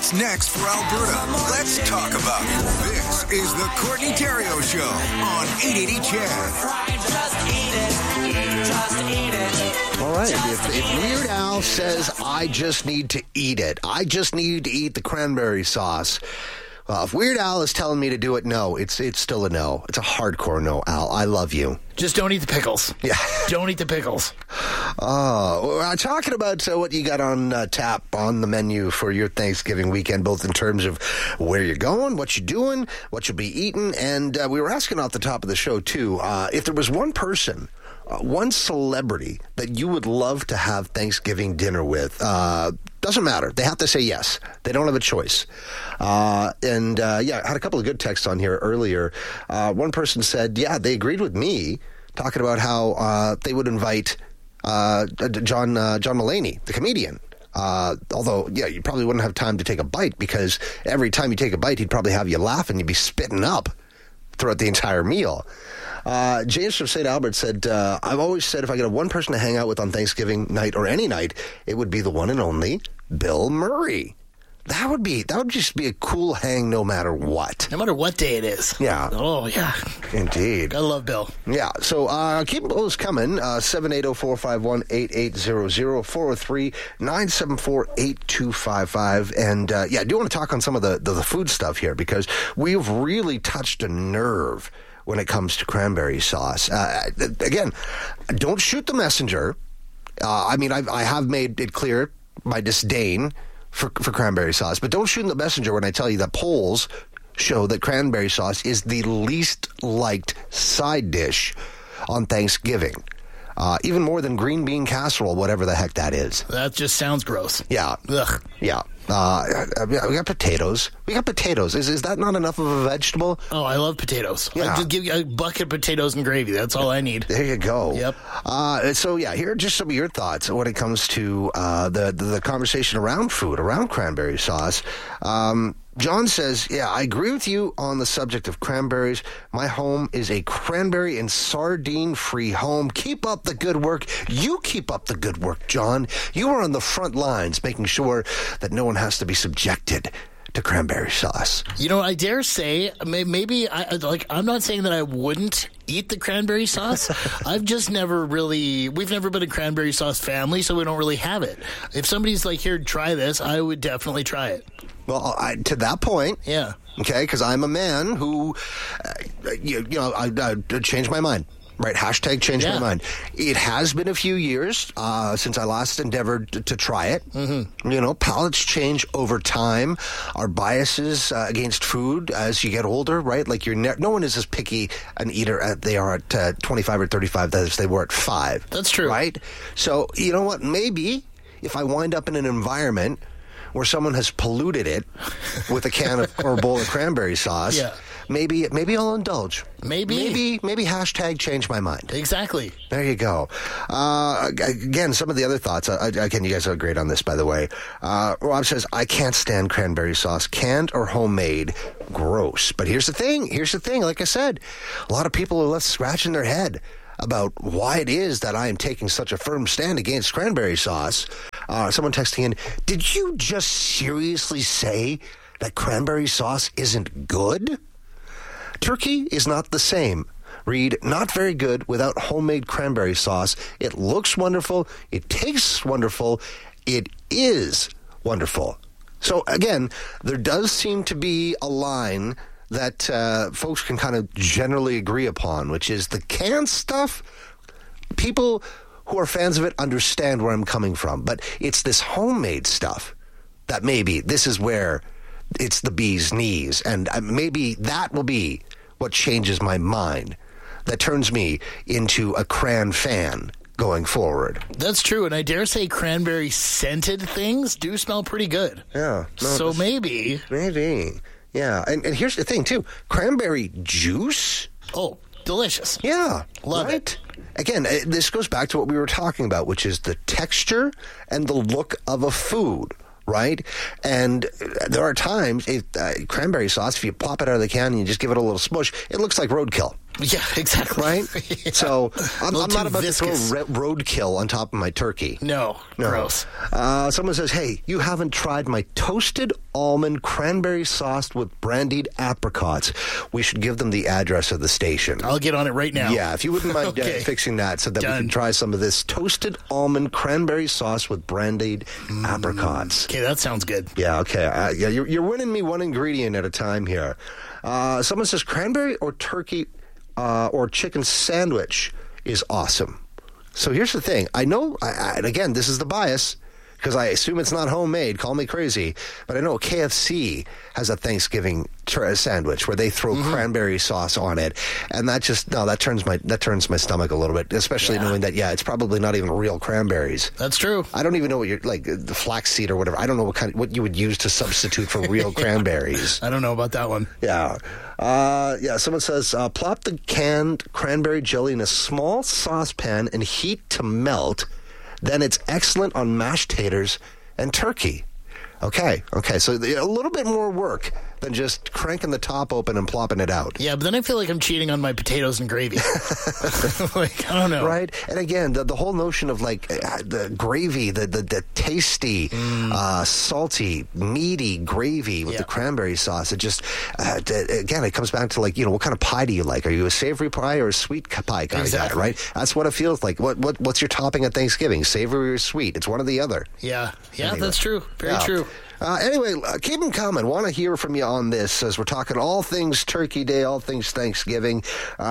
What's next for Alberta? Let's talk about it. This is the Courtney Theriault Show on 880 CHED. All right, if Weird Al says, I just need to eat it, I just need to eat the cranberry sauce. Well, if Weird Al is telling me to do it, no, it's still a no. It's a hardcore no, Al. I love you. Just don't eat the pickles. Yeah. Don't eat the pickles. We're talking about what you got on tap on the menu for your Thanksgiving weekend, both in terms of where you're going, what you're doing, what you'll be eating. And we were asking off the top of the show, too, if there was one person, one celebrity that you would love to have Thanksgiving dinner with. Doesn't matter. They have to say yes. They don't have a choice. I had a couple of good texts on here earlier. One person said, yeah, they agreed with me, talking about how they would invite John Mulaney, the comedian. Although, you probably wouldn't have time to take a bite, because every time you take a bite, he'd probably have you laughing. You'd be spitting up throughout the entire meal. James from St. Albert said, I've always said if I could have one person to hang out with on Thanksgiving night or any night, it would be the one and only Bill Murray. That would just be a cool hang no matter what. No matter what day it is. Yeah. Oh, yeah. Indeed. I love Bill. Yeah. So keep those coming. 780-451-8800, 403-974-8255. And, I do want to talk on some of the food stuff here, because we've really touched a nerve when it comes to cranberry sauce. Again, don't shoot the messenger. I have made it clear my disdain for cranberry sauce, but don't shoot the messenger when I tell you that polls show that cranberry sauce is the least liked side dish on Thanksgiving. Even more than green bean casserole, whatever the heck that is. That just sounds gross. Yeah. Ugh. Yeah. We got potatoes. Is that not enough of a vegetable? Oh, I love potatoes. Yeah. I just give you a bucket of potatoes and gravy. That's all I need. There you go. Yep. Here are just some of your thoughts when it comes to the conversation around food, around cranberry sauce. John says, I agree with you on the subject of cranberries. My home is a cranberry and sardine-free home. Keep up the good work. You keep up the good work, John. You are on the front lines making sure that no one has to be subjected to cranberry sauce. I dare say, maybe, I'm not saying that I wouldn't eat the cranberry sauce. I've just we've never been a cranberry sauce family, so we don't really have it. If somebody's like, here, try this, I would definitely try it. Well, to that point, yeah, okay, because I'm a man who, I changed my mind. Right, hashtag change my mind. It has been a few years since I last endeavored to try it. Mm-hmm. Palates change over time. Our biases against food as you get older, right? Like no one is as picky an eater they are at 25 or 35 as they were at 5. That's true. Right? So, you know what? Maybe if I wind up in an environment where someone has polluted it with a can of or a bowl of cranberry sauce, maybe I'll indulge. Maybe hashtag change my mind. Exactly. There you go. Again, some of the other thoughts. Again, you guys are great on this, by the way. Rob says, I can't stand cranberry sauce, canned or homemade. Gross. But here's the thing. Like I said, a lot of people are left scratching their head about why it is that I am taking such a firm stand against cranberry sauce. Someone texting in, did you just seriously say that cranberry sauce isn't good? Turkey is not the same. Read, not very good without homemade cranberry sauce. It looks wonderful. It tastes wonderful. It is wonderful. So again, there does seem to be a line that folks can kind of generally agree upon, which is the canned stuff. People who are fans of it understand where I'm coming from, but it's this homemade stuff that maybe this is where it's the bee's knees, and maybe that will be what changes my mind, that turns me into a cran fan going forward. That's true, and I dare say cranberry scented things do smell pretty good. Yeah. No, so maybe. Yeah, and here's the thing, too. Cranberry juice? Oh, delicious. Yeah. Love it. Again, this goes back to what we were talking about, which is the texture and the look of a food, right? And there are times, cranberry sauce, if you pop it out of the can and you just give it a little smush, it looks like roadkill. Yeah, exactly. Right? Yeah. So I'm little not too about viscous. to throw roadkill on top of my turkey. No, gross. Someone says, hey, you haven't tried my toasted almond cranberry sauce with brandied apricots. We should give them the address of the station. I'll get on it right now. Yeah, if you wouldn't mind Okay. fixing that so that we Done. can try some of this toasted almond cranberry sauce with brandied apricots. Okay, that sounds good. Yeah, okay. You're winning me one ingredient at a time here. Someone says cranberry or turkey or chicken sandwich is awesome. So here's the thing. I know, and again, this is the bias, because I assume it's not homemade. Call me crazy. But I know KFC has a Thanksgiving sandwich where they throw cranberry sauce on it. And that turns my stomach a little bit, especially knowing that, it's probably not even real cranberries. That's true. I don't even know what you're, like, the flaxseed or whatever. I don't know what you would use to substitute for real cranberries. I don't know about that one. Yeah. Someone says, plop the canned cranberry jelly in a small saucepan and heat to melt. Then it's excellent on mashed taters and turkey. Okay. So a little bit more work than just cranking the top open and plopping it out. Yeah, but then I feel like I'm cheating on my potatoes and gravy. Like, I don't know. Right? And again, the whole notion of like the gravy, the tasty, salty, meaty gravy with the cranberry sauce, it just, again, it comes back to like, what kind of pie do you like? Are you a savory pie or a sweet pie kind of guy, right? That's what it feels like. What's your topping at Thanksgiving? Savory or sweet? It's one or the other. Yeah, Anyway. That's true. Very true. Anyway, keep them coming. Want to hear from you on this as we're talking all things Turkey Day, all things Thanksgiving.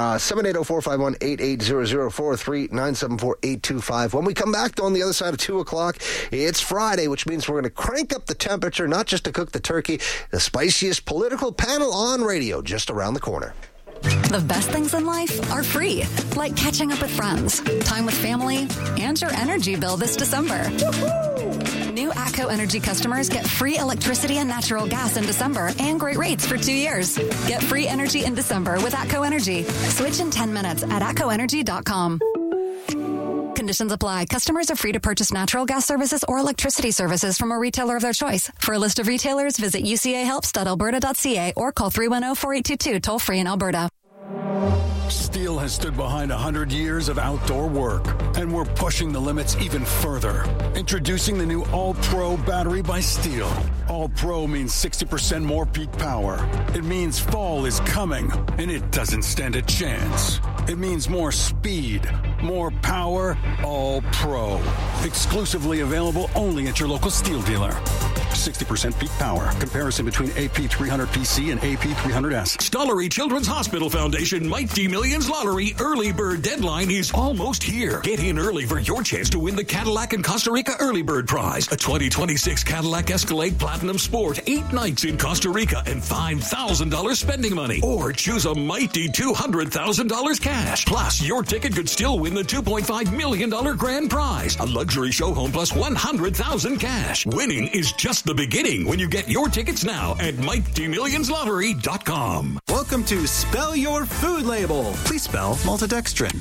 780-451-8800-43-974-825. When we come back, on the other side of 2 o'clock, it's Friday, which means we're going to crank up the temperature, not just to cook the turkey, the spiciest political panel on radio just around the corner. The best things in life are free, like catching up with friends, time with family, and your energy bill this December. New ATCO Energy customers get free electricity and natural gas in December and great rates for 2 years. Get free energy in December with ATCO Energy. Switch in 10 minutes at atcoenergy.com. Conditions apply. Customers are free to purchase natural gas services or electricity services from a retailer of their choice. For a list of retailers, visit ucahelps.alberta.ca or call 310-4822 toll-free in Alberta. Steel has stood behind 100 years of outdoor work, and we're pushing the limits even further. Introducing the new All-Pro battery by Steel. All-Pro means 60% more peak power. It means fall is coming, and it doesn't stand a chance. It means more speed, more power, All-Pro. Exclusively available only at your local Steel dealer. 60% peak power. Comparison between AP300PC and AP300S. Stollery Children's Hospital Foundation Mighty Millions Lottery Early Bird Deadline is almost here. Get in early for your chance to win the Cadillac and Costa Rica Early Bird Prize, a 2026 Cadillac Escalade Platinum Sport, 8 nights in Costa Rica, and $5,000 spending money. Or choose a mighty $200,000 cash. Plus, your ticket could still win the $2.5 million grand prize, a luxury show home plus $100,000 cash. Winning is just the beginning when you get your tickets now at MightyMillionsLottery.com. Welcome to Spell Your Food Label. Please spell maltodextrin.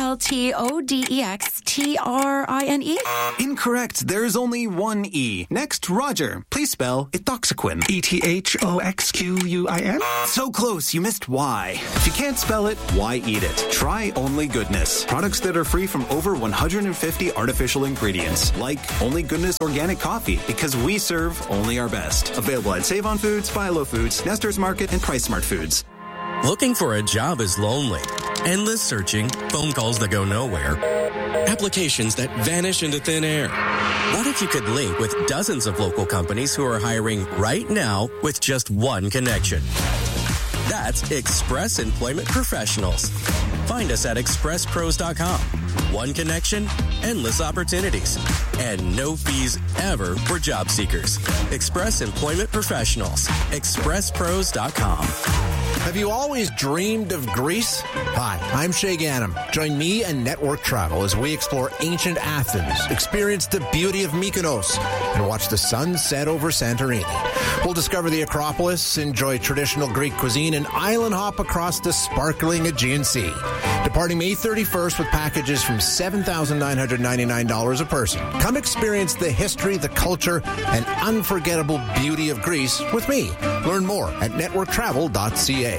MALTODEXTRINE? Incorrect. There's only one E. Next, Roger. Please spell ethoxyquin. ETHOXQUIN? So close, you missed Y. If you can't spell it, why eat it? Try Only Goodness. Products that are free from over 150 artificial ingredients, like Only Goodness Organic Coffee, because we serve only our best. Available at Save On Foods, Philo Foods, Nestor's Market, and Price Smart Foods. Looking for a job is lonely. Endless searching, phone calls that go nowhere, applications that vanish into thin air. What if you could link with dozens of local companies who are hiring right now with just one connection? That's Express Employment Professionals. Find us at expresspros.com. One connection, endless opportunities, and no fees ever for job seekers. Express Employment Professionals. expresspros.com. Have you always dreamed of Greece? Hi, I'm Shay Ganem. Join me and Network Travel as we explore ancient Athens, experience the beauty of Mykonos, and watch the sun set over Santorini. We'll discover the Acropolis, enjoy traditional Greek cuisine, and island hop across the sparkling Aegean Sea. Departing May 31st with packages from $7,999 a person. Come experience the history, the culture, and unforgettable beauty of Greece with me. Learn more at networktravel.ca.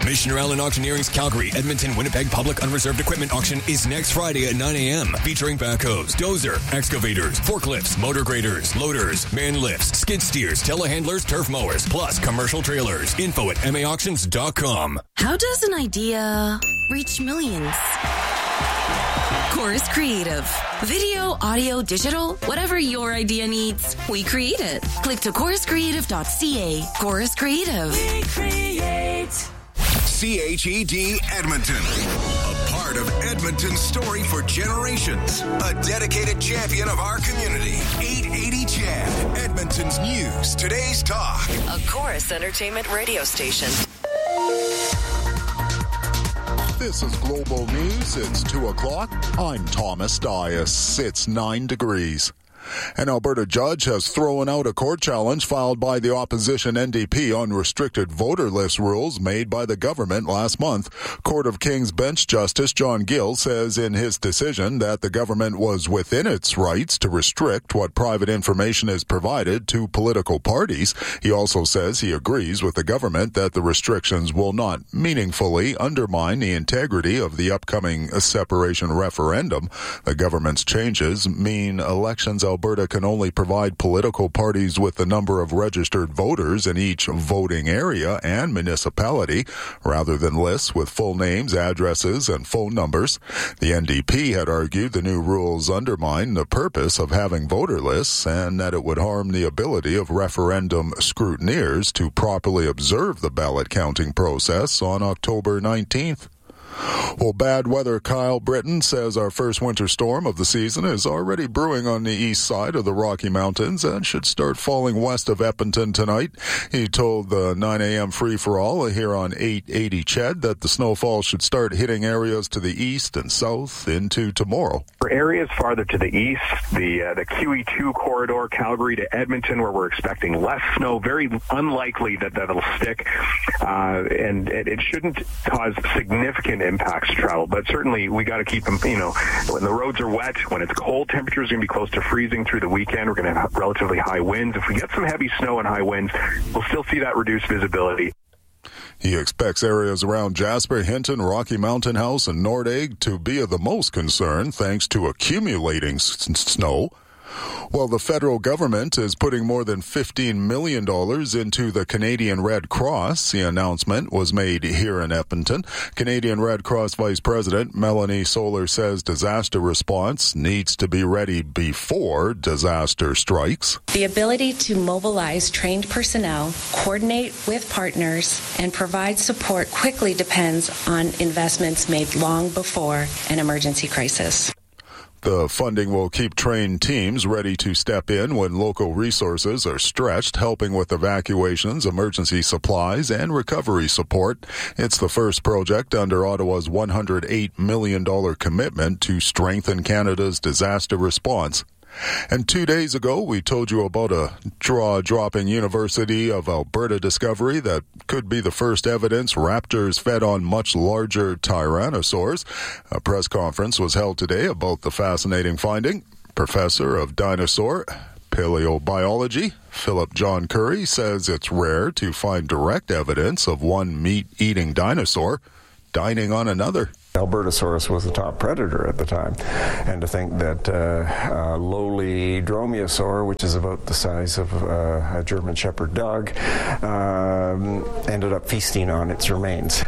Missioner Allen Auctioneering's Calgary, Edmonton, Winnipeg Public Unreserved Equipment Auction is next Friday at 9 a.m. featuring backhoes, dozer, excavators, forklifts, motor graders, loaders, man lifts, skid steers, telehandlers, turf mowers, plus commercial trailers. Info at maauctions.com. How does an idea reach millions? Chorus Creative. Video, audio, digital, whatever your idea needs, we create it. Click to choruscreative.ca. Chorus Creative. We create. CHED Edmonton. A part of Edmonton's story for generations. A dedicated champion of our community. 880 CHED. Edmonton's news. Today's talk. A Chorus Entertainment radio station. This is Global News. It's 2 o'clock. I'm Thomas Dias. It's 9 degrees. An Alberta judge has thrown out a court challenge filed by the opposition NDP on restricted voter list rules made by the government last month. Court of King's Bench Justice John Gill says in his decision that the government was within its rights to restrict what private information is provided to political parties. He also says he agrees with the government that the restrictions will not meaningfully undermine the integrity of the upcoming separation referendum. The government's changes mean elections Alberta can only provide political parties with the number of registered voters in each voting area and municipality, rather than lists with full names, addresses, and phone numbers. The NDP had argued the new rules undermine the purpose of having voter lists and that it would harm the ability of referendum scrutineers to properly observe the ballot counting process on October 19th. Well, bad weather Kyle Britton says our first winter storm of the season is already brewing on the east side of the Rocky Mountains and should start falling west of Edmonton tonight. He told the 9 a.m. free-for-all here on 880 CHED that the snowfall should start hitting areas to the east and south into tomorrow. For areas farther to the east, the QE2 corridor, Calgary to Edmonton, where we're expecting less snow, very unlikely that that'll stick, and it shouldn't cause significant impacts to travel, but certainly we got to keep them, when the roads are wet, when it's cold, temperatures are going to be close to freezing through the weekend. We're going to have relatively high winds. If we get some heavy snow and high winds, we'll still see that reduced visibility. He expects areas around Jasper, Hinton, Rocky Mountain House, and Nordegg to be of the most concern thanks to accumulating snow. Well, the federal government is putting more than $15 million into the Canadian Red Cross. The announcement was made here in Edmonton. Canadian Red Cross Vice President Melanie Solar says disaster response needs to be ready before disaster strikes. The ability to mobilize trained personnel, coordinate with partners, and provide support quickly depends on investments made long before an emergency crisis. The funding will keep trained teams ready to step in when local resources are stretched, helping with evacuations, emergency supplies, and recovery support. It's the first project under Ottawa's $108 million commitment to strengthen Canada's disaster response. And 2 days ago, we told you about a jaw-dropping University of Alberta discovery that could be the first evidence raptors fed on much larger tyrannosaurs. A press conference was held today about the fascinating finding. Professor of dinosaur paleobiology, Philip John Curry, says it's rare to find direct evidence of one meat-eating dinosaur dining on another. Albertosaurus was the top predator at the time, and to think that lowly dromaeosaur, which is about the size of a German Shepherd dog, ended up feasting on its remains.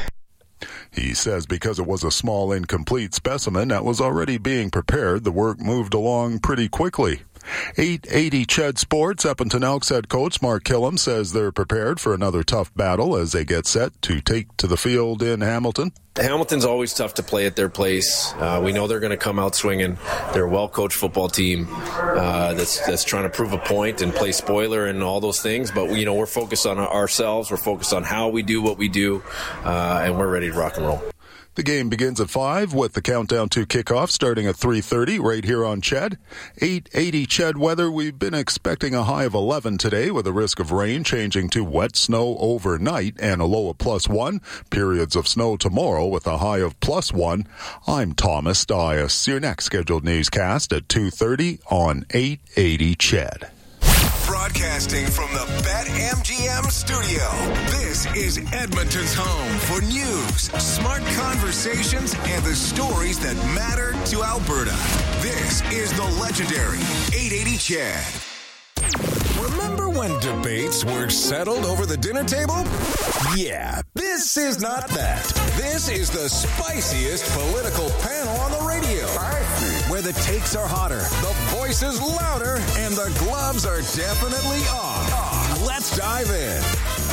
He says because it was a small, incomplete specimen that was already being prepared, the work moved along pretty quickly. 880 CHED Sports, Edmonton Elks head coach Mark Killam says they're prepared for another tough battle as they get set to take to the field in Hamilton. Hamilton's always tough to play at their place. We know they're going to come out swinging. They're a well-coached football team that's trying to prove a point and play spoiler and all those things. But, we're focused on ourselves. We're focused on how we do what we do, and we're ready to rock and roll. The game begins at 5 with the countdown to kickoff starting at 3:30 right here on CHED. 880 CHED weather. We've been expecting a high of 11 today with a risk of rain changing to wet snow overnight and a low of +1. Periods of snow tomorrow with a high of +1. I'm Thomas Dias. Your next scheduled newscast at 2:30 on 880 CHED. Broadcasting from the BetMGM studio, this is Edmonton's home for news, smart conversations, and the stories that matter to Alberta. This is the legendary 880 Chad. Remember when debates were settled over the dinner table? Yeah, this is not that. This is the spiciest political panel on the radio. Where the takes are hotter, the voice is louder, and the gloves are definitely off. Let's dive in.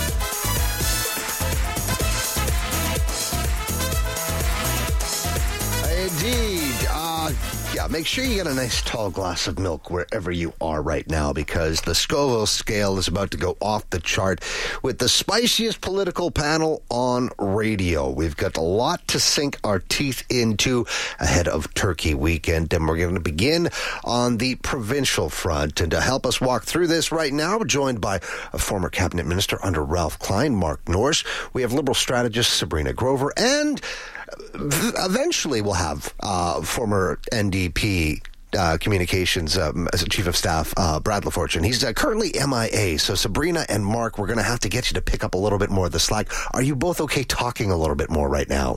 Indeed. Make sure you get a nice tall glass of milk wherever you are right now, because the Scoville scale is about to go off the chart with the spiciest political panel on radio. We've got a lot to sink our teeth into ahead of Turkey weekend, and we're going to begin on the provincial front. And to help us walk through this right now, we're joined by a former cabinet minister under Ralph Klein, Mark Norris. We have Liberal strategist Sabrina Grover, and eventually we'll have former NDP communications as a chief of staff, Brad LaFortune. He's currently MIA. So Sabrina and Mark, we're going to have to get you to pick up a little bit more of the slack. Are you both okay talking a little bit more right now?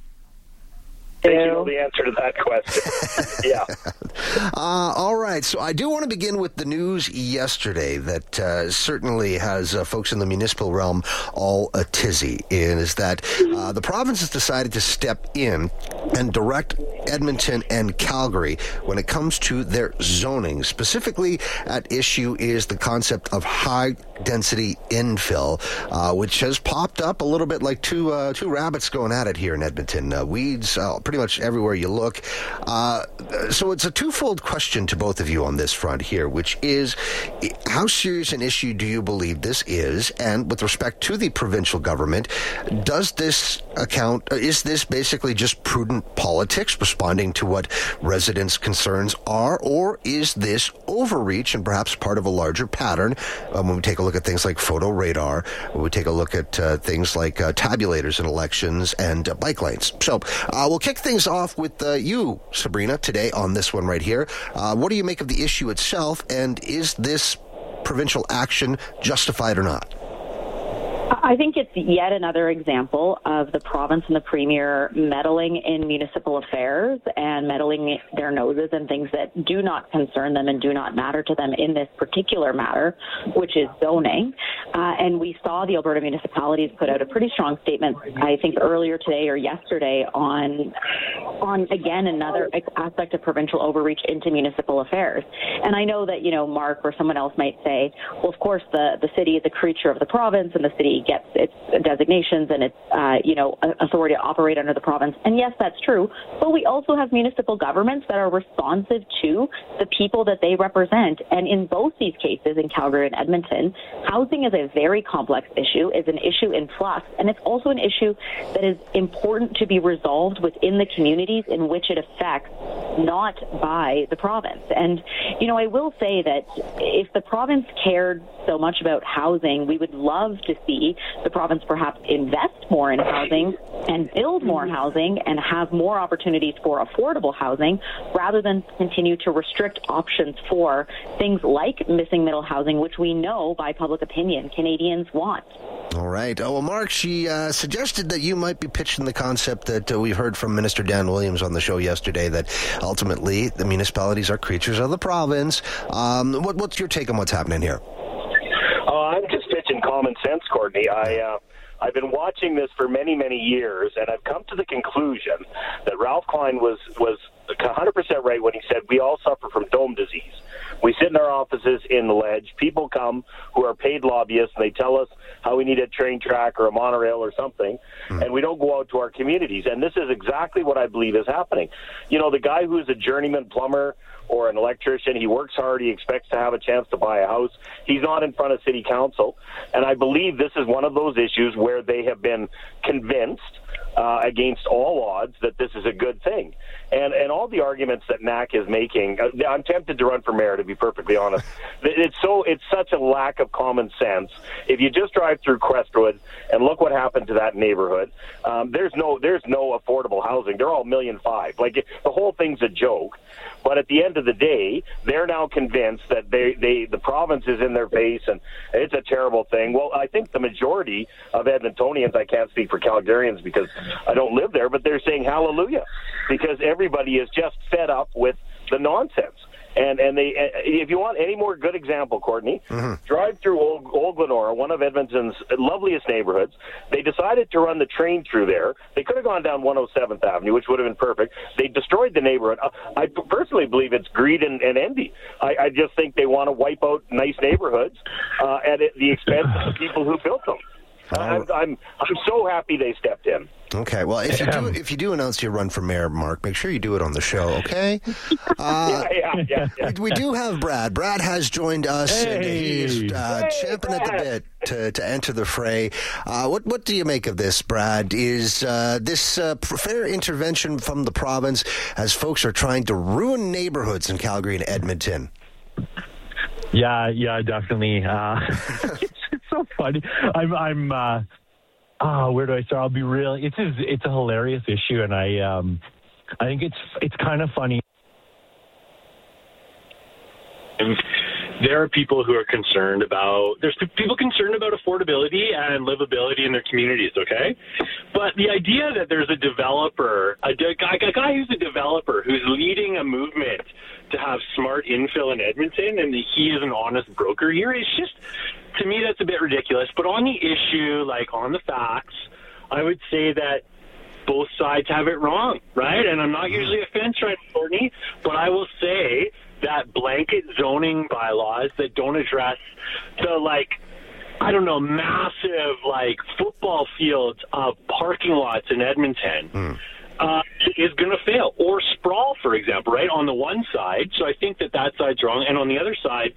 I think you know the answer to that question. Yeah. All right. So I do want to begin with the news yesterday that certainly has folks in the municipal realm all a tizzy, is that the province has decided to step in and direct Edmonton and Calgary when it comes to their zoning. Specifically at issue is the concept of high-density infill, which has popped up a little bit like two rabbits going at it here in Edmonton. Weeds pretty much everywhere you look. So it's a twofold question to both of you on this front here, which is, how serious an issue do you believe this is? And with respect to the provincial government, is this basically just prudent politics responding to what residents' concerns are, or is this overreach and perhaps part of a larger pattern when we take a look at things like photo radar, when we take a look at things like tabulators in elections and bike lanes? So we'll kick things off with you, Sabrina, today on this one right here. What do you make of the issue itself, and is this provincial action justified or not? I think it's yet another example of the province and the premier meddling in municipal affairs and meddling their noses in things that do not concern them and do not matter to them in this particular matter, which is zoning. And we saw the Alberta municipalities put out a pretty strong statement, I think earlier today or yesterday, on again, another aspect of provincial overreach into municipal affairs. And I know that, Mark or someone else might say, well, of course, the city is a creature of the province, and the city gets its designations and its, authority to operate under the province. And yes, that's true. But we also have municipal governments that are responsive to the people that they represent. And in both these cases, in Calgary and Edmonton, housing is a very complex issue, is an issue in flux, and it's also an issue that is important to be resolved within the communities in which it affects, not by the province. And, I will say that if the province cared so much about housing, we would love to see the province perhaps invest more in housing and build more housing and have more opportunities for affordable housing, rather than continue to restrict options for things like missing middle housing, which we know by public opinion Canadians want. All right. Well, Mark, she suggested that you might be pitching the concept that we've heard from Minister Dan Williams on the show yesterday, that ultimately the municipalities are creatures of the province. What's your take on what's happening here? I'm just pitching common sense, Courtney. I've been watching this for many, many years, and I've come to the conclusion that Ralph Klein was 100% right when he said we all suffer from dome disease. We sit in our offices in the ledge. People come who are paid lobbyists, and they tell us how we need a train track or a monorail or something, and we don't go out to our communities. And this is exactly what I believe is happening. The guy who's a journeyman plumber or an electrician, he works hard, he expects to have a chance to buy a house. He's not in front of city council. And I believe this is one of those issues where they have been convinced against all odds that this is a good thing. And all the arguments that NAC is making, I'm tempted to run for mayor, to be perfectly honest. It's such a lack of common sense. If you just drive through Crestwood and look what happened to that neighborhood, there's no affordable housing. They're all $1.5 million. Like, the whole thing's a joke. But at the end of the day, they're now convinced that the province is in their face and it's a terrible thing. Well, I think the majority of Edmontonians, I can't speak for Calgarians because I don't live there, but they're saying hallelujah because everybody is just fed up with the nonsense. And they, if you want any more good example, Courtney, drive through Old Glenora, one of Edmonton's loveliest neighborhoods. They decided to run the train through there. They could have gone down 107th Avenue, which would have been perfect. They destroyed the neighborhood. I personally believe it's greed and envy. I just think they want to wipe out nice neighborhoods at the expense of the people who built them. I'm so happy they stepped in. Okay, well, if you do announce your run for mayor, Mark, make sure you do it on the show, okay? Yeah. We do have Brad. Brad has joined us, and he's champing at the bit to enter the fray. What do you make of this, Brad? Is this fair intervention from the province as folks are trying to ruin neighborhoods in Calgary and Edmonton? Yeah, definitely. It's so funny. Where do I start? I'll be real. It's a hilarious issue, and I think it's kind of funny. There are people who are concerned about. There's people concerned about affordability and livability in their communities. Okay, but the idea that there's a developer, a guy who's a developer who's leading a movement to have smart infill in Edmonton, and he is an honest broker here, is just, to me, that's a bit ridiculous. But on the issue, like on the facts, I would say that both sides have it wrong, right? And I'm not usually a fence rider, Courtney, but I will say that blanket zoning bylaws that don't address the, massive, football fields of parking lots in Edmonton is going to fail. Or sprawl, for example, right, on the one side. So I think that side's wrong. And on the other side,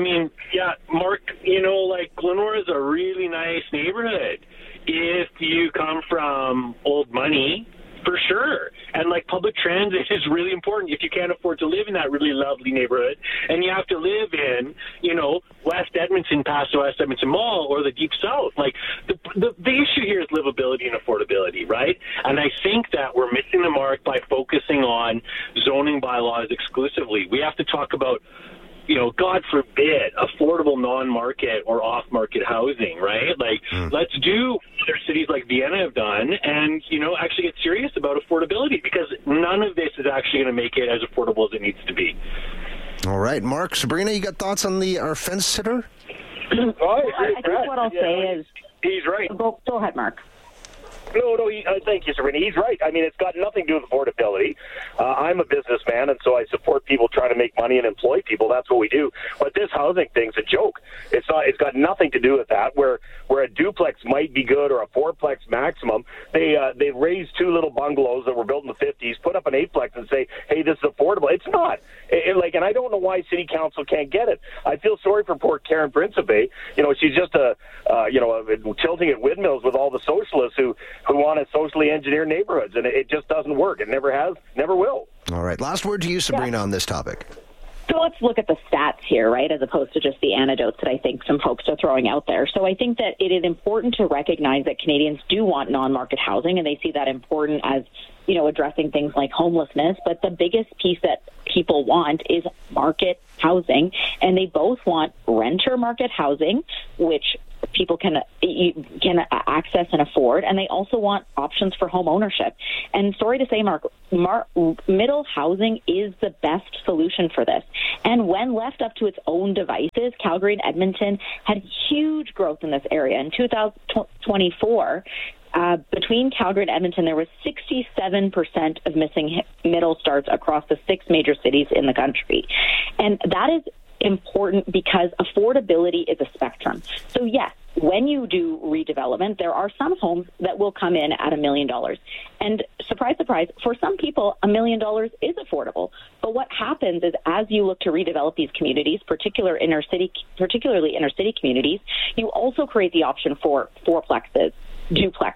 Mark, Glenora is a really nice neighborhood if you come from old money, for sure. And public transit is really important if you can't afford to live in that really lovely neighborhood and you have to live in, West Edmonton past the West Edmonton Mall or the Deep South. The issue here is livability and affordability, right? And I think that we're missing the mark by focusing on zoning bylaws exclusively. We have to talk about, God forbid, affordable non-market or off-market housing, right? Let's do what other cities like Vienna have done and, actually get serious about affordability because none of this is actually going to make it as affordable as it needs to be. All right. Mark, Sabrina, you got thoughts on our fence sitter? I think what I'll say is... He's right. Go ahead, Mark. No, thank you, Sabrina. He's right. I mean, it's got nothing to do with affordability. I'm a businessman, and so I support people trying to make money and employ people. That's what we do. But this housing thing's a joke. It's got nothing to do with that. Where a duplex might be good or a fourplex maximum, they raised two little bungalows that were built in the 50s, put up an eightplex, and say, hey, this is affordable. It's not. And I don't know why City Council can't get it. I feel sorry for poor Karen Principe. She's just tilting at windmills with all the socialists who want to socially engineer neighborhoods, and it just doesn't work. It never has, never will. All right. Last word to you, Sabrina, on this topic. So let's look at the stats here, right, as opposed to just the anecdotes that I think some folks are throwing out there. So I think that it is important to recognize that Canadians do want non-market housing, and they see that important as, addressing things like homelessness. But the biggest piece that people want is market housing, and they both want renter market housing, which people can access and afford, and they also want options for home ownership. And sorry to say, Mark, middle housing is the best solution for this. And when left up to its own devices, Calgary and Edmonton had huge growth in this area. In 2024, between Calgary and Edmonton, there was 67% of missing middle starts across the 6 major cities in the country. And that is important because affordability is a spectrum. So yes, when you do redevelopment, there are some homes that will come in at $1 million. And surprise, surprise, for some people, $1 million is affordable. But what happens is as you look to redevelop these communities, particularly inner city communities, you also create the option for fourplexes, duplexes,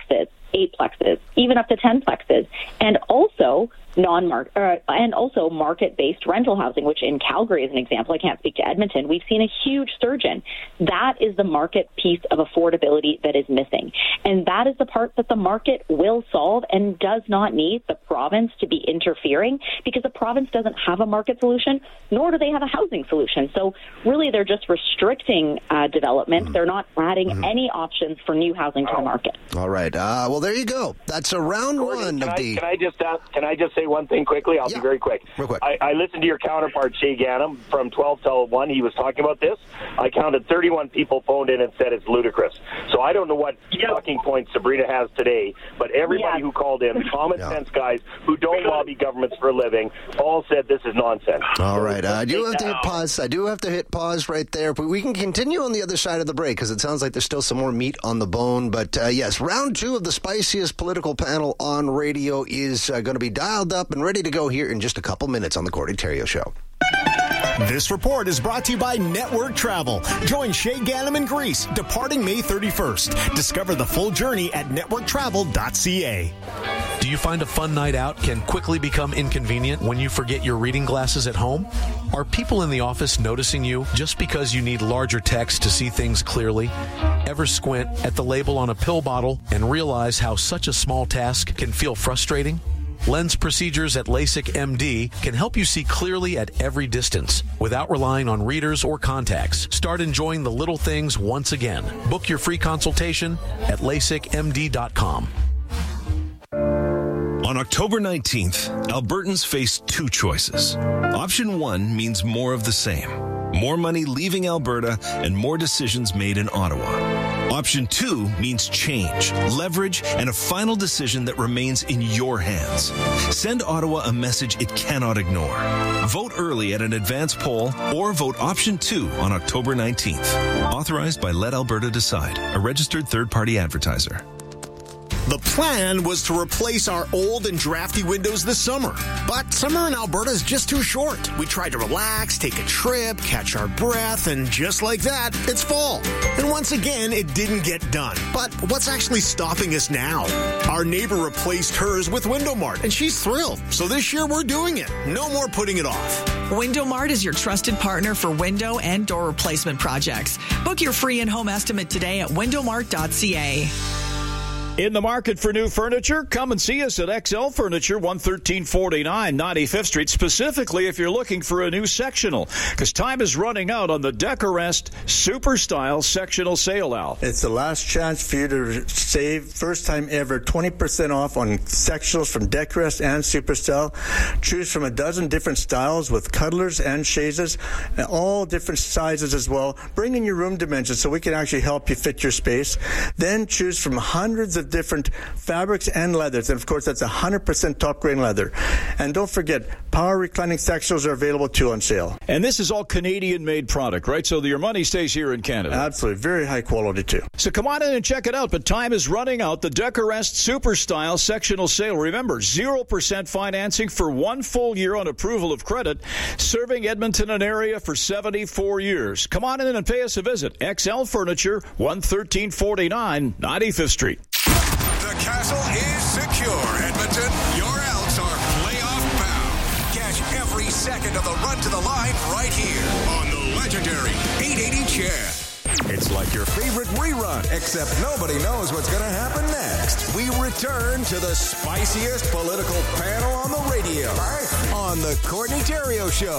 8 plexes, even up to 10 plexes, and also market-based rental housing, which in Calgary is an example. I can't speak to Edmonton. We've seen a huge surge in. That is the market piece of affordability that is missing. And that is the part that the market will solve and does not need the province to be interfering, because the province doesn't have a market solution, nor do they have a housing solution. So really they're just restricting development. They're not adding any options for new housing to the market. All right. Well, there you go. That's a round one of the... Can I just say one thing quickly? I'll be very quick. Real quick. I listened to your counterpart, Shay Ganem, from 12 till 1. He was talking about this. I counted 31 people phoned in and said it's ludicrous. So I don't know what talking points Sabrina has today, but everybody who called in, common sense guys who don't lobby governments for a living, all said this is nonsense. All right. I do have to hit pause. I do have to hit pause right there, but we can continue on the other side of the break because it sounds like there's still some more meat on the bone. But yes, round 2 of the spiciest political panel on radio is going to be dialed up and ready to go here in just a couple minutes on the Courtney Theriault Show. This report is brought to you by Network Travel. Join Shay Ganem in Greece, departing May 31st. Discover the full journey at networktravel.ca. Do you find a fun night out can quickly become inconvenient when you forget your reading glasses at home? Are people in the office noticing you just because you need larger text to see things clearly? Ever squint at the label on a pill bottle and realize how such a small task can feel frustrating? Lens procedures at LASIK MD can help you see clearly at every distance without relying on readers or contacts. Start enjoying the little things once again. Book your free consultation at LASIKMD.com. On October 19th, Albertans face 2 choices. Option 1 means more of the same. More money leaving Alberta and more decisions made in Ottawa. Option 2 means change, leverage, and a final decision that remains in your hands. Send Ottawa a message it cannot ignore. Vote early at an advance poll or vote Option 2 on October 19th. Authorized by Let Alberta Decide, a registered third-party advertiser. The plan was to replace our old and drafty windows this summer. But summer in Alberta is just too short. We tried to relax, take a trip, catch our breath, and just like that, it's fall. And once again, it didn't get done. But what's actually stopping us now? Our neighbor replaced hers with Window Mart, and she's thrilled. So this year, we're doing it. No more putting it off. Window Mart is your trusted partner for window and door replacement projects. Book your free in-home estimate today at windowmart.ca. In the market for new furniture? Come and see us at XL Furniture, 11349 95th Street, specifically if you're looking for a new sectional, because time is running out on the Decorest Super Style Sectional Sale, Al. It's the last chance for you to save, first time ever, 20% off on sectionals from Decorest and Super Style. Choose from a dozen different styles with cuddlers and chaises, and all different sizes as well. Bring in your room dimensions so we can actually help you fit your space. Then choose from hundreds of different fabrics and leathers, and of course that's 100% top grain leather. And don't forget, power reclining sectionals are available too on sale. And this is all Canadian made product, right? So your money stays here in Canada. Absolutely, very high quality too. So come on in and check it out, but time is running out. The Decorest Super Style Sectional Sale. Remember, 0% financing for 1 full year on approval of credit, serving Edmonton and area for 74 years. Come on in and pay us a visit. XL Furniture, 11349 95th Street. The castle is secure, Edmonton. Your Elks are playoff bound. Catch every second of the run to the line right here on the legendary 880 CHED. It's like your favorite rerun, except nobody knows what's going to happen next. We return to the spiciest political panel on the radio on the Courtney Theriault Show.